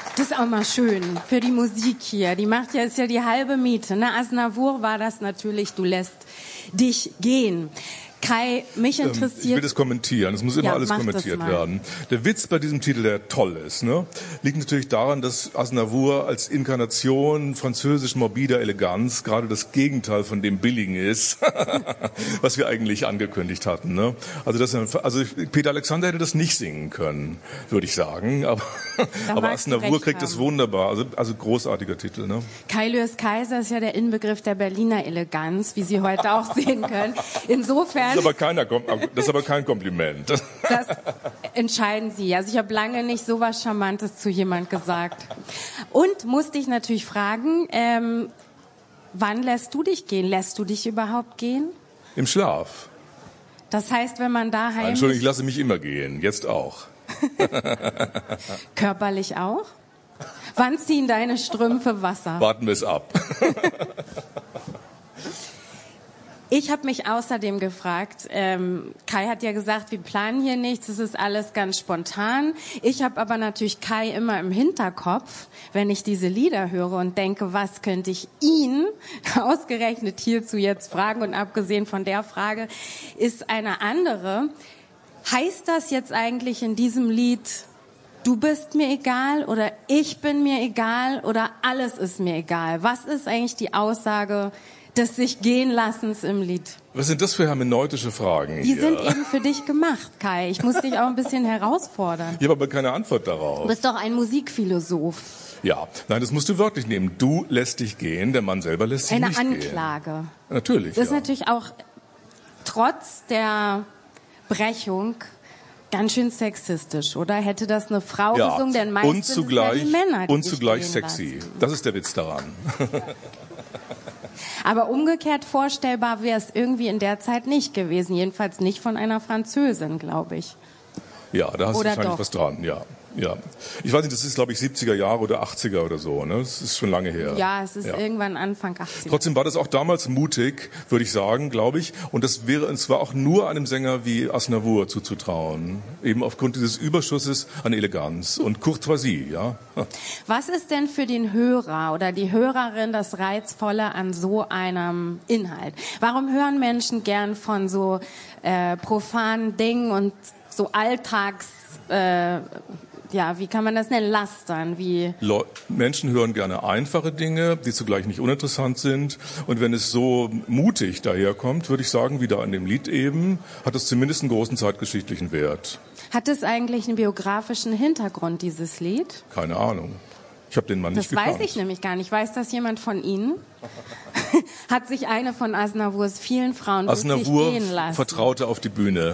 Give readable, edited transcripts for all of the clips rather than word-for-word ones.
Das ist auch mal schön für die Musik hier. Die macht ja, ist ja die halbe Miete. Ne? Aznavour war das natürlich, du lässt dich gehen. Kai, mich interessiert... Ich will das kommentieren, es muss immer alles kommentiert werden. Der Witz bei diesem Titel, der toll ist, ne, liegt natürlich daran, dass Aznavour als Inkarnation französisch morbider Eleganz gerade das Gegenteil von dem Billigen ist, was wir eigentlich angekündigt hatten. Ne? Also Peter Alexander hätte das nicht singen können, würde ich sagen, aber Aznavour kriegt das wunderbar, also großartiger Titel. Ne? Kai Lürs Kaiser ist ja der Inbegriff der Berliner Eleganz, wie Sie heute auch sehen können. Insofern... Das ist aber kein Kompliment. Das entscheiden Sie. Also ich habe lange nicht so was Charmantes zu jemand gesagt. Und musste ich natürlich fragen, wann lässt du dich gehen? Lässt du dich überhaupt gehen? Im Schlaf. Das heißt, wenn man daheim... Entschuldigung, ich lasse mich immer gehen. Jetzt auch. Körperlich auch? Wann ziehen deine Strümpfe Wasser? Warten wir es ab. Ich habe mich außerdem gefragt, Kai hat ja gesagt, wir planen hier nichts, es ist alles ganz spontan. Ich habe aber natürlich Kai immer im Hinterkopf, wenn ich diese Lieder höre und denke, was könnte ich ihn ausgerechnet hierzu jetzt fragen? Und abgesehen von der Frage ist eine andere. Heißt das jetzt eigentlich in diesem Lied, du bist mir egal oder ich bin mir egal oder alles ist mir egal? Was ist eigentlich die Aussage des sich gehen Lassens im Lied? Was sind das für hermeneutische Fragen? Die sind eben für dich gemacht, Kai. Ich muss dich auch ein bisschen herausfordern. Ich habe aber keine Antwort darauf. Du bist doch ein Musikphilosoph. Ja, nein, das musst du wörtlich nehmen. Du lässt dich gehen, der Mann selber lässt sich nicht gehen. Eine Anklage. Natürlich, das ist natürlich auch trotz der Brechung ganz schön sexistisch, oder? Hätte das eine Frau gesungen, denn meistens sind es ja die Männer, die und zugleich sexy. Lassen. Das ist der Witz daran. Aber umgekehrt vorstellbar wäre es irgendwie in der Zeit nicht gewesen. Jedenfalls nicht von einer Französin, glaube ich. Ja, da hast du wahrscheinlich doch was dran, ja. Ja. Ich weiß nicht, das ist, glaube ich, 70er Jahre oder 80er oder so, ne? Das ist schon lange her. Ja, es ist irgendwann Anfang 80er. Trotzdem war das auch damals mutig, würde ich sagen, glaube ich. Und das wäre zwar auch nur einem Sänger wie Aznavour zuzutrauen. Eben aufgrund dieses Überschusses an Eleganz und Courtoisie, ja. Was ist denn für den Hörer oder die Hörerin das Reizvolle an so einem Inhalt? Warum hören Menschen gern von so profanen Dingen und so Alltags... wie kann man das nennen? Lastern, wie... Menschen hören gerne einfache Dinge, die zugleich nicht uninteressant sind. Und wenn es so mutig daherkommt, würde ich sagen, wie da in dem Lied eben, hat es zumindest einen großen zeitgeschichtlichen Wert. Hat es eigentlich einen biografischen Hintergrund, dieses Lied? Keine Ahnung. Ich habe den Mann nicht gekannt. Das weiß ich nämlich gar nicht. Weiß das jemand von Ihnen? Hat sich eine von Aznavours vielen Frauen wirklich gehen lassen? Vertraute auf die Bühne.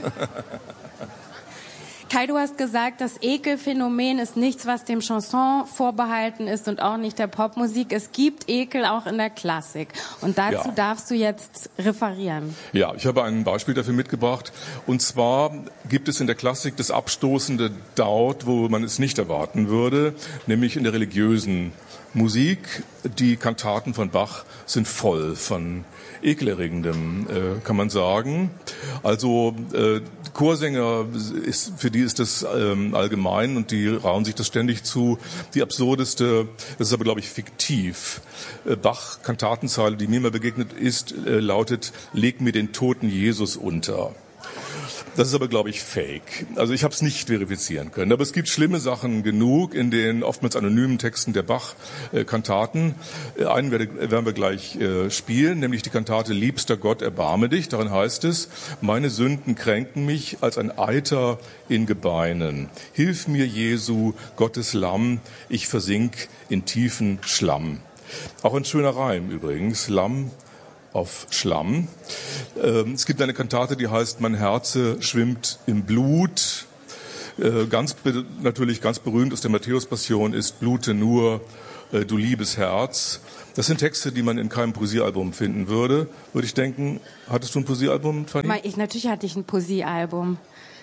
Kai, du hast gesagt, das Ekelphänomen ist nichts, was dem Chanson vorbehalten ist und auch nicht der Popmusik. Es gibt Ekel auch in der Klassik. Und dazu darfst du jetzt referieren. Ja, ich habe ein Beispiel dafür mitgebracht. Und zwar gibt es in der Klassik das abstoßende dort, wo man es nicht erwarten würde, nämlich in der religiösen Musik. Die Kantaten von Bach sind voll von ekelerregendem, kann man sagen. Also Chorsänger, für die ist das allgemein und die rauen sich das ständig zu. Die absurdeste, das ist aber glaube ich fiktiv, Bach-Kantatenzeile, die mir mal begegnet ist, lautet: Leg mir den toten Jesus unter. Das ist aber, glaube ich, fake. Also ich habe es nicht verifizieren können. Aber es gibt schlimme Sachen genug in den oftmals anonymen Texten der Bach-Kantaten. Einen werden wir gleich spielen, nämlich die Kantate Liebster Gott, erbarme dich. Darin heißt es: Meine Sünden kränken mich als ein Eiter in Gebeinen. Hilf mir, Jesu, Gottes Lamm, ich versink in tiefen Schlamm. Auch ein schöner Reim übrigens, Lamm auf Schlamm. Es gibt eine Kantate, die heißt Mein Herze schwimmt im Blut. Natürlich ganz berühmt aus der Matthäus-Passion ist Blute nur, du liebes Herz. Das sind Texte, die man in keinem Poesiealbum finden würde ich denken. Hattest du ein Poesiealbum, Fanny? Natürlich hatte ich ein Poesiealbum.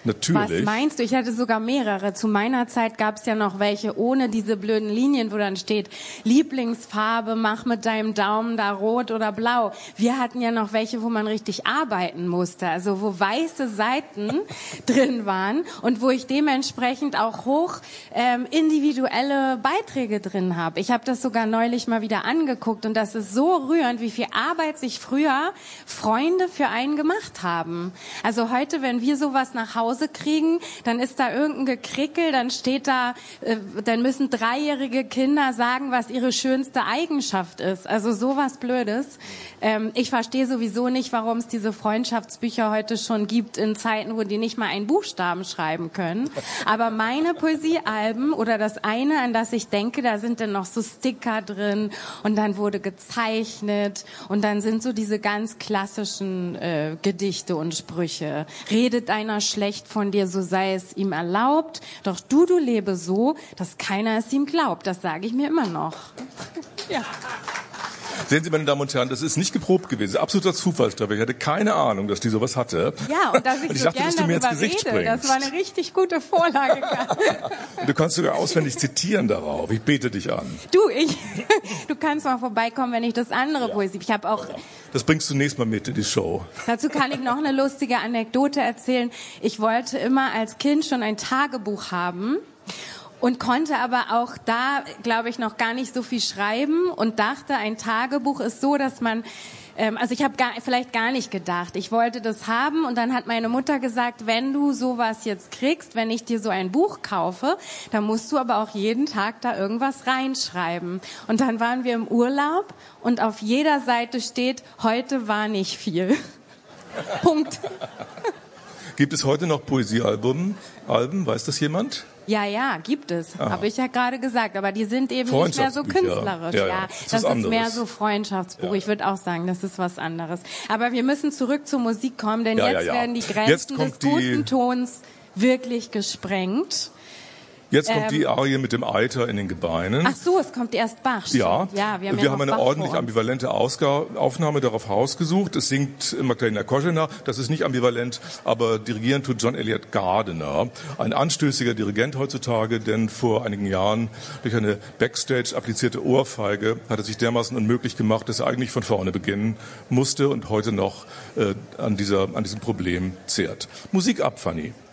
Natürlich. Was meinst du? Ich hatte sogar mehrere. Zu meiner Zeit gab es ja noch welche ohne diese blöden Linien, wo dann steht, Lieblingsfarbe, mach mit deinem Daumen da rot oder blau. Wir hatten ja noch welche, wo man richtig arbeiten musste. Also wo weiße Seiten drin waren und wo ich dementsprechend auch hoch individuelle Beiträge drin habe. Ich habe das sogar neulich mal wieder angeguckt und das ist so rührend, wie viel Arbeit sich früher Freunde für einen gemacht haben. Also heute, wenn wir sowas nach Hause kriegen, dann ist da irgendein Gekrickel, dann steht da, dann müssen 3-jährige Kinder sagen, was ihre schönste Eigenschaft ist. Also sowas Blödes. Ich verstehe sowieso nicht, warum es diese Freundschaftsbücher heute schon gibt in Zeiten, wo die nicht mal einen Buchstaben schreiben können. Aber meine Poesiealben oder das eine, an das ich denke, da sind dann noch so Sticker drin und dann wurde gezeichnet und dann sind so diese ganz klassischen Gedichte und Sprüche. Redet einer schlecht von dir, so sei es ihm erlaubt. Doch du lebe so, dass keiner es ihm glaubt. Das sage ich mir immer noch. Ja. Sehen Sie, meine Damen und Herren, das ist nicht geprobt gewesen. Absoluter Zufallstreffer. Ich hatte keine Ahnung, dass die sowas hatte. Ja, und dass ich so dachte, gerne darüber rede, das war eine richtig gute Vorlage. Du kannst sogar auswendig zitieren darauf. Ich bete dich an. Du kannst mal vorbeikommen, wenn ich das andere Poesie. Ich habe auch. Das bringst du nächstes Mal mit in die Show. Dazu kann ich noch eine lustige Anekdote erzählen. Ich wollte immer als Kind schon ein Tagebuch haben. Und konnte aber auch da, glaube ich, noch gar nicht so viel schreiben und dachte, ein Tagebuch ist so, dass man, also ich habe vielleicht gar nicht gedacht, ich wollte das haben und dann hat meine Mutter gesagt, wenn du sowas jetzt kriegst, wenn ich dir so ein Buch kaufe, dann musst du aber auch jeden Tag da irgendwas reinschreiben. Und dann waren wir im Urlaub und auf jeder Seite steht, heute war nicht viel. Punkt. Gibt es heute noch Poesiealben? Weiß das jemand? Ja, gibt es. Habe ich ja gerade gesagt. Aber die sind eben nicht mehr so künstlerisch. Ja, das ist mehr so Freundschaftsbuch. Ja. Ich würde auch sagen, das ist was anderes. Aber wir müssen zurück zur Musik kommen, denn jetzt werden die Grenzen des guten Tons wirklich gesprengt. Jetzt kommt die Arie mit dem Eiter in den Gebeinen. Ach so, es kommt erst Bach. Ja, wir haben eine Bach ordentlich ambivalente Aufnahme darauf rausgesucht. Es singt Magdalena Koschener, das ist nicht ambivalent, aber dirigieren tut John Eliot Gardiner. Ein anstößiger Dirigent heutzutage, denn vor einigen Jahren durch eine Backstage applizierte Ohrfeige hat er sich dermaßen unmöglich gemacht, dass er eigentlich von vorne beginnen musste und heute noch an diesem Problem zehrt. Musik ab, Fanny.